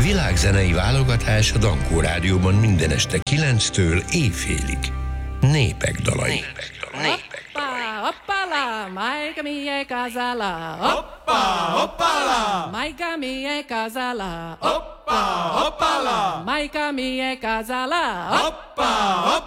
világzenei válogatás a Dankó Rádióban minden este 9-től éjfélig. Népek dalai. Hoppala, Maika mie casala. Hoppa, hoppala. Maika mie casala. Hoppa, hoppala. Maika mie casala. Hoppa, hoppala.